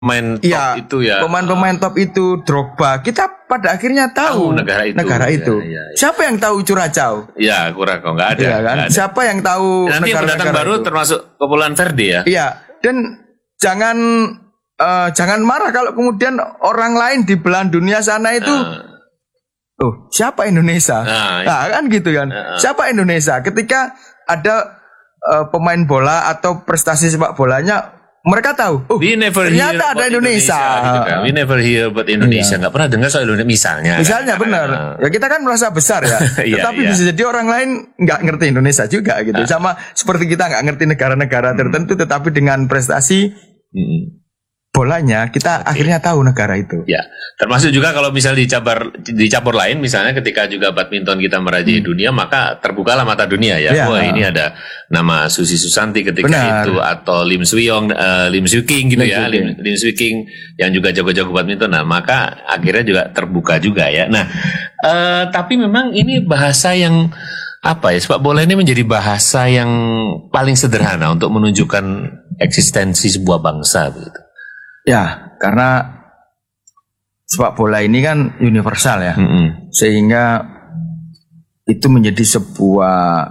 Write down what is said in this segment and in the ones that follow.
pemain top itu ya. Pemain-pemain top itu Drogba. Kita pada akhirnya tahu negara itu. Ya. Siapa yang tahu Curacao? Ya, kurang kok enggak ada. Ya, kan? Ada. Siapa yang tahu nanti negara-negara yang datang baru itu? Termasuk Kepulauan Verde ya. Iya, dan jangan marah kalau kemudian orang lain di belahan dunia sana itu siapa Indonesia? Kan gitu kan. Siapa Indonesia? Ketika ada pemain bola atau prestasi sepak bolanya, mereka tahu, ternyata ada Indonesia. Gitu kan. We never hear about Indonesia. Nggak pernah dengar soal Indonesia. Misalnya benar. Ya kita kan merasa besar ya. Tetapi bisa jadi orang lain nggak ngerti Indonesia juga gitu. Sama seperti kita nggak ngerti negara-negara tertentu, tetapi dengan prestasi bolanya kita akhirnya tahu negara itu. Ya, termasuk juga kalau misalnya di cabur lain, misalnya ketika juga badminton kita merajai dunia, maka terbukalah mata dunia ya. Wah, ini ada nama Susi Susanti ketika itu, atau Lim Swiyong, Lim Swiking gitu ya, Lim Swiking yang juga jago-jago badminton. Nah, maka akhirnya juga terbuka juga ya. Nah, tapi memang ini bahasa yang sepak bola ini menjadi bahasa yang paling sederhana untuk menunjukkan eksistensi sebuah bangsa begitu. Ya, karena sepak bola ini kan universal ya, sehingga itu menjadi sebuah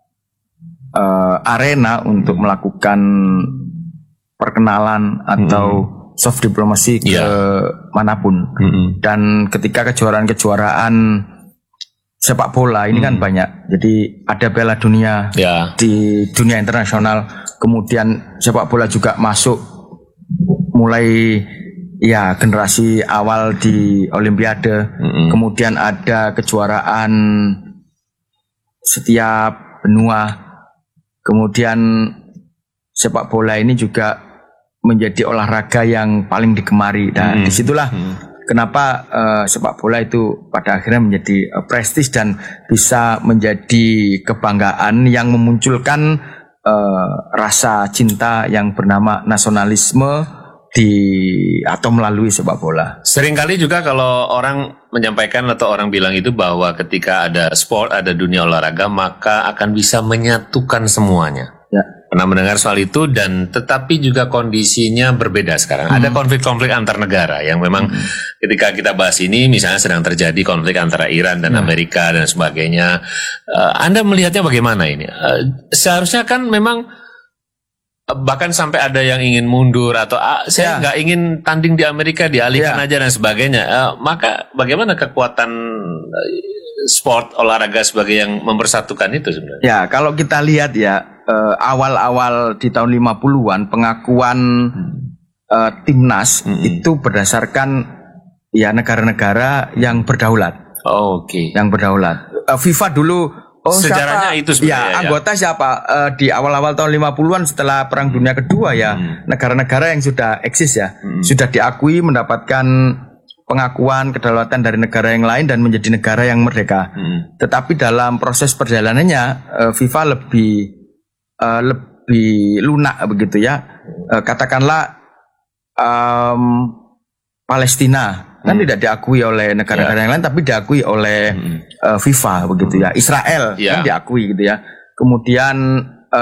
arena untuk melakukan perkenalan atau soft diplomasi ke manapun. Dan ketika kejuaraan sepak bola ini kan banyak, jadi ada Piala Dunia di dunia internasional, kemudian sepak bola juga masuk mulai generasi awal di Olimpiade, kemudian ada kejuaraan setiap benua, kemudian sepak bola ini juga menjadi olahraga yang paling digemari. Dan disitulah kenapa sepak bola itu pada akhirnya menjadi prestis dan bisa menjadi kebanggaan yang memunculkan rasa cinta yang bernama nasionalisme atau melalui sepak bola. Seringkali juga kalau orang menyampaikan atau orang bilang itu bahwa ketika ada sport, ada dunia olahraga, maka akan bisa menyatukan semuanya. Ya. Pernah mendengar soal itu, dan tetapi juga kondisinya berbeda sekarang. Ada konflik-konflik antar negara yang memang ketika kita bahas ini, misalnya sedang terjadi konflik antara Iran dan Amerika dan sebagainya. Anda melihatnya bagaimana ini? Seharusnya kan memang bahkan sampai ada yang ingin mundur atau saya nggak ingin tanding di Amerika, dialihkan aja dan sebagainya. Maka bagaimana kekuatan sport olahraga sebagai yang mempersatukan itu sebenarnya? Ya, kalau kita lihat awal-awal di tahun 50-an pengakuan timnas itu berdasarkan negara-negara yang berdaulat. Yang berdaulat. FIFA dulu sejarahnya itu sebenarnya. Anggota siapa? Di awal-awal tahun 50-an setelah Perang Dunia Kedua negara-negara yang sudah eksis sudah diakui, mendapatkan pengakuan kedaulatan dari negara yang lain dan menjadi negara yang merdeka. Tetapi dalam proses perjalanannya FIFA lebih lunak begitu ya. Katakanlah Palestina kan tidak diakui oleh negara-negara yang lain, tapi diakui oleh FIFA begitu ya. Israel kan diakui gitu ya. Kemudian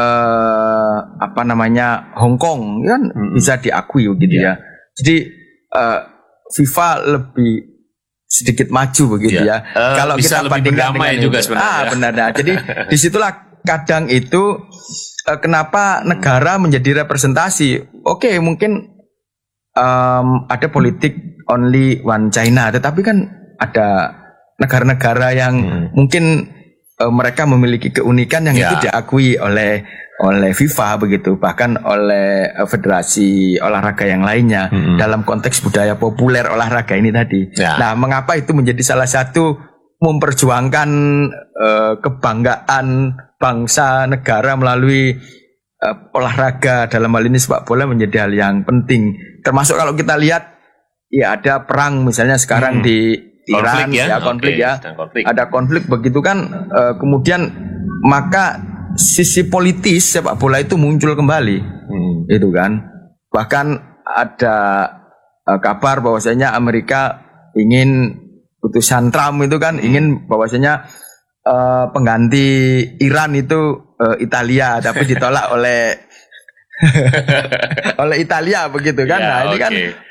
Hong Kong kan bisa diakui begitu ya. Jadi FIFA lebih sedikit maju begitu ya. Kalau kita bandingkan dengan juga sebenarnya. Benar. Jadi disitulah kadang itu kenapa negara menjadi representasi. Oke, mungkin ada politik only one China, tetapi kan ada negara-negara yang mungkin mereka memiliki keunikan yang itu diakui oleh FIFA begitu, bahkan oleh federasi olahraga yang lainnya dalam konteks budaya populer olahraga ini tadi. Nah, mengapa itu menjadi salah satu memperjuangkan kebanggaan bangsa negara melalui olahraga, dalam hal ini sepak bola menjadi hal yang penting. Termasuk kalau kita lihat ada perang misalnya sekarang di Iran, konflik. Ada konflik begitu kan, kemudian maka sisi politis sepak bola itu muncul kembali, itu kan. Bahkan ada kabar bahwasanya Amerika ingin, putusan Trump itu kan ingin bahwasanya pengganti Iran itu Italia, tapi ditolak oleh oleh Italia begitu kan. Ya, Nah, ini kan oke.